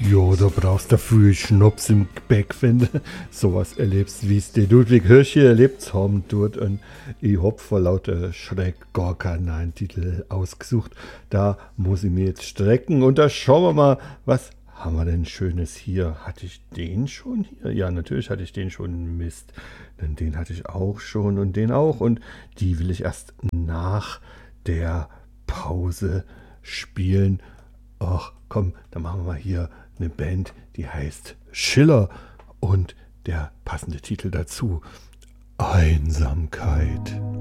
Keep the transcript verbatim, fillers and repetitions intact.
Jo, da brauchst du viel Schnaps im Gepäck, wenn du sowas erlebst, wie es der Ludwig Hirsch hier erlebt haben dort. Und ich hab vor lauter Schreck gar keinen Titel ausgesucht. Da muss ich mir jetzt strecken und da schauen wir mal, was haben wir denn Schönes hier? Hatte ich den schon hier? Ja, natürlich hatte ich den schon. Mist. Denn den hatte ich auch schon und den auch. Und die will ich erst nach der Pause spielen. Ach, komm, dann machen wir mal hier eine Band, die heißt Schiller und der passende Titel dazu: Einsamkeit.